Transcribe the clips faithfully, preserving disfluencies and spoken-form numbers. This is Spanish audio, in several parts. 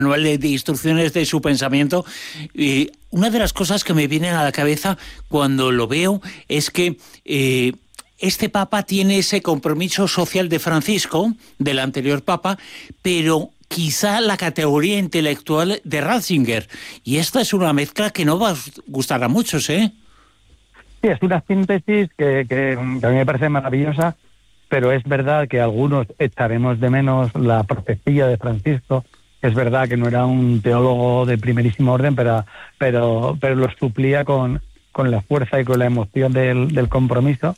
manual de, de instrucciones de su pensamiento. Y una de las cosas que me vienen a la cabeza cuando lo veo es que eh, este Papa tiene ese compromiso social de Francisco, del anterior Papa, pero quizá la categoría intelectual de Ratzinger. Y esta es una mezcla que no va a gustar a muchos, ¿eh? Sí, es una síntesis que, que, que a mí me parece maravillosa, pero es verdad que algunos echaremos de menos la profecía de Francisco. Es verdad que no era un teólogo de primerísimo orden, pero, pero, pero lo suplía con, con la fuerza y con la emoción del, del compromiso.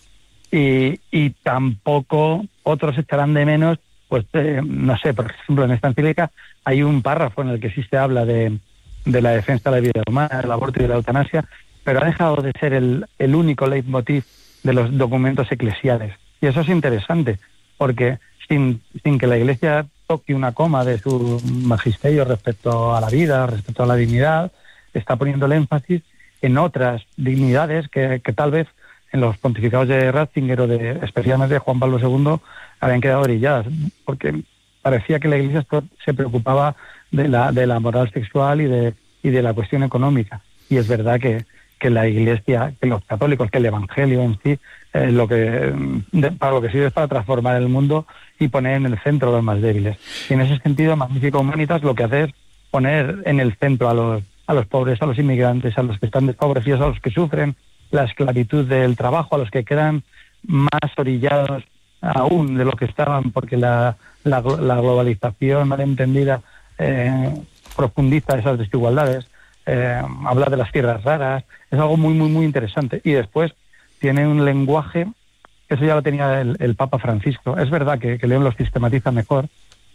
Y, y tampoco otros echarán de menos, pues eh, no sé, por ejemplo, en esta encíclica hay un párrafo en el que sí se habla de, de la defensa de la vida humana, del aborto y de la eutanasia, pero ha dejado de ser el, el único leitmotiv de los documentos eclesiales. Y eso es interesante, porque sin, sin que la Iglesia toque una coma de su magisterio respecto a la vida, respecto a la dignidad, está poniendo el énfasis en otras dignidades que, que tal vez en los pontificados de Ratzinger o de, especialmente de Juan Pablo segundo, habían quedado brilladas, porque parecía que la Iglesia se preocupaba de la, de la moral sexual y de, y de la cuestión económica. Y es verdad que, que la Iglesia, que los católicos, que el Evangelio en sí, eh, lo que de, para lo que sirve es para transformar el mundo y poner en el centro a los más débiles. Y en ese sentido, Magnificat Humanitas lo que hace es poner en el centro a los, a los pobres, a los inmigrantes, a los que están desfavorecidos, a los que sufren la esclavitud del trabajo, a los que quedan más orillados aún de lo que estaban, porque la, la, la globalización malentendida eh, profundiza esas desigualdades, eh, habla de las tierras raras, es algo muy, muy, muy interesante. Y después tiene un lenguaje, eso ya lo tenía el, el Papa Francisco. Es verdad que, que León lo sistematiza mejor,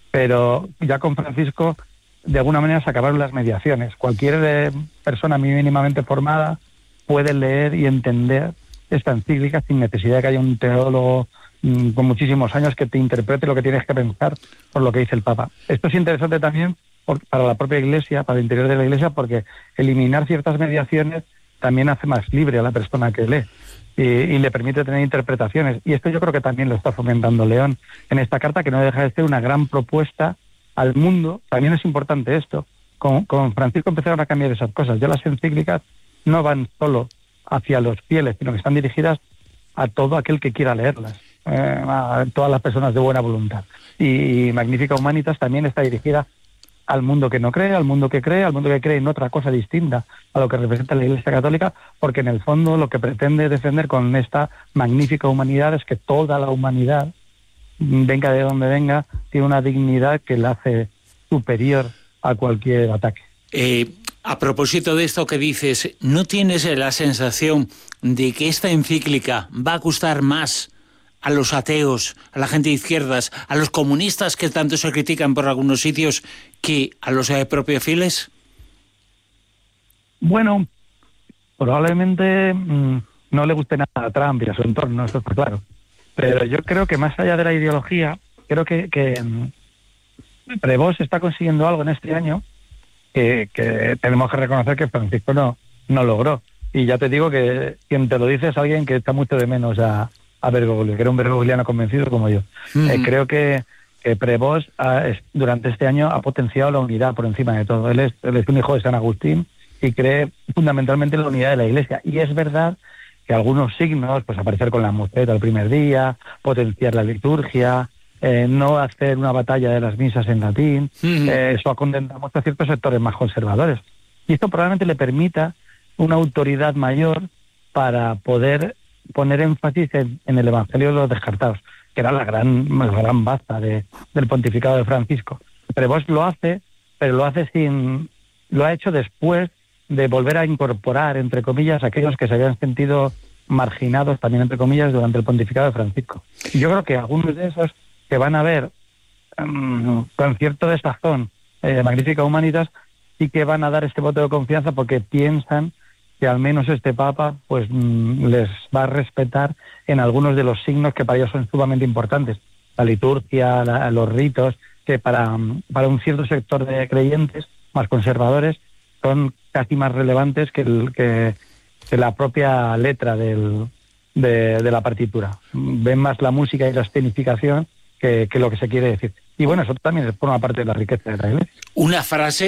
pero ya con Francisco, de alguna manera se acabaron las mediaciones. Cualquier eh, persona mínimamente formada puede leer y entender esta encíclica sin necesidad de que haya un teólogo mmm, con muchísimos años que te interprete lo que tienes que pensar por lo que dice el Papa. Esto es interesante también por, para la propia Iglesia, para el interior de la Iglesia, porque eliminar ciertas mediaciones también hace más libre a la persona que lee y, y le permite tener interpretaciones. Y esto yo creo que también lo está fomentando León en esta carta, que no deja de ser una gran propuesta al mundo. También es importante esto. Con, con Francisco empezaron a cambiar esas cosas. Ya las encíclicas no van solo hacia los fieles, sino que están dirigidas a todo aquel que quiera leerlas, eh, a todas las personas de buena voluntad. Y, y Magnificat Humanitas también está dirigida al mundo que no cree, al mundo que cree, al mundo que cree en otra cosa distinta a lo que representa la Iglesia Católica, porque en el fondo lo que pretende defender con esta magnífica humanidad es que toda la humanidad, venga de donde venga, tiene una dignidad que la hace superior a cualquier ataque. Eh... A propósito de esto que dices, ¿no tienes la sensación de que esta encíclica va a gustar más a los ateos, a la gente de izquierdas, a los comunistas que tanto se critican por algunos sitios, que a los eh, propios fieles? Bueno, probablemente mmm, no le guste nada a Trump y a su entorno, eso está claro. Pero yo creo que más allá de la ideología, creo que, que mmm, Prevost está consiguiendo algo en este año Que, que tenemos que reconocer que Francisco no, no logró. Y ya te digo que quien te lo dice es alguien que está mucho de menos a, a Bergoglio, que era un bergogliano convencido como yo. Mm. Eh, creo que, que Prevost ha, es, durante este año ha potenciado la unidad por encima de todo. Él es, él es un hijo de San Agustín y cree fundamentalmente en la unidad de la Iglesia. Y es verdad que algunos signos, pues aparecer con la moceta el primer día, potenciar la liturgia, Eh, no hacer una batalla de las misas en latín, uh-huh. eh, eso ha condenado mucho a ciertos sectores más conservadores. Y esto probablemente le permita una autoridad mayor para poder poner énfasis en, en el Evangelio de los descartados, que era la gran, la gran baza de, del pontificado de Francisco. Prevost lo hace, pero lo hace sin, lo ha hecho después de volver a incorporar, entre comillas, a aquellos que se habían sentido marginados, también entre comillas, durante el pontificado de Francisco. Y yo creo que algunos de esos que van a ver um, con cierto desazón eh, Magnificat Humanitas y que van a dar este voto de confianza porque piensan que al menos este Papa pues mm, les va a respetar en algunos de los signos que para ellos son sumamente importantes. La liturgia, la, los ritos, que para, para un cierto sector de creyentes más conservadores son casi más relevantes que, el, que, que la propia letra del, de, de la partitura. Ven más la música y la escenificación Que, que lo que se quiere decir. Y bueno, eso también forma parte de la riqueza de la Iglesia. Una frase